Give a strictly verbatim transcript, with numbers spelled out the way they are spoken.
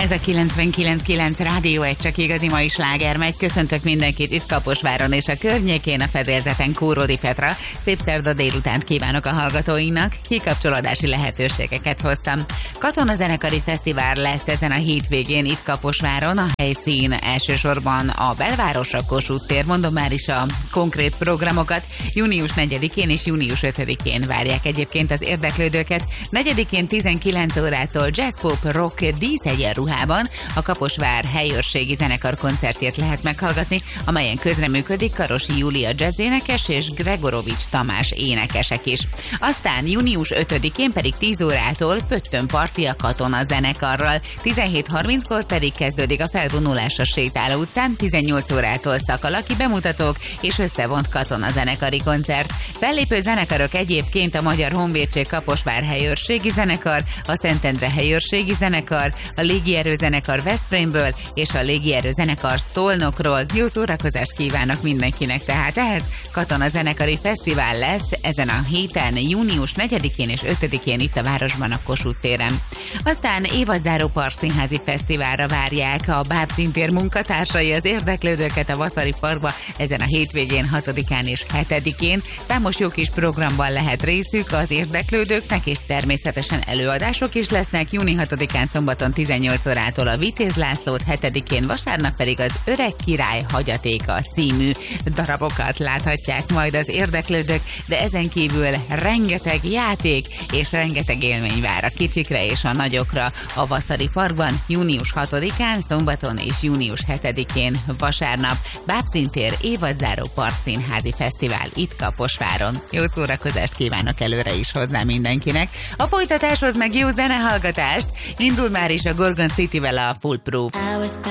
Ez a kilencvenkilenc kilenc Rádió egy csak igazi mai sláger megy. Köszöntök mindenkit itt Kaposváron és a környékén, a fedélzeten Kóródi Petra. Szép szerda délutánt kívánok a hallgatóinknak. Kikapcsolódási lehetőségeket hoztam. Katonazenekari fesztivál lesz ezen a hétvégén itt Kaposváron. A helyszín elsősorban a belváros, a Kossuth tér. Mondom már is a konkrét programokat. június negyedikén és június ötödikén várják egyébként az érdeklődőket. negyedikén tizenkilenc órától jazz, pop, rock, díszegyenruhában a Kaposvár helyőrségi zenekar koncertjét lehet meghallgatni, amelyen közreműködik Karosi Júlia jazzénekes és Gregorovics Tamás énekesek is. Aztán június ötödikén pedig tíz órától Pöttön parti a Katona zenekarral, tizenhét harminckor pedig kezdődik a felvonulás a Sétáló utcán, tizennyolc órától szakalaki bemutatók és összevont katona zenekari koncert. Fellépő zenekarok egyébként a Magyar Honvédség Kaposvár helyőrségi zenekar, a Szentendre helyőrségi zenekar, a Légierő zenekar Veszprémből és a Légierő zenekar Szolnokról. Jó szórakozást kívánok mindenkinek, tehát ehhez Katona zenekari fesztivál lesz ezen a héten, június negyedikén és ötödikén itt a városban, a Kossuth téren. Aztán évadzáró Parkszínházi fesztiválra várják a Bábszíntér munkatársai az érdeklődőket a Vasari Parkba ezen a hétvégén, hatodikán és hetedikén. Számos jó kis programban lehet részük az érdeklődőknek, és természetesen előadások is lesznek. június hatodikán szombaton tizennyolc órától a Vitéz Lászlót, hetedikén vasárnap pedig az Öreg Király hagyatéka című darabokat láthatják majd az érdeklődők, de ezen kívül rengeteg játék és rengeteg élmény vár a kicsikre és a nagyokra a Vasari Parkban június hatodikán szombaton és június hetedikén vasárnap. Bábszíntér évadzáró Parkszínházi fesztivál itt Kaposváron. Jó szórakozást kívánok előre is hozzá mindenkinek. A folytatáshoz meg jó zenehallgatást. Indul már is a Gorgon Cityvel a Foolproof.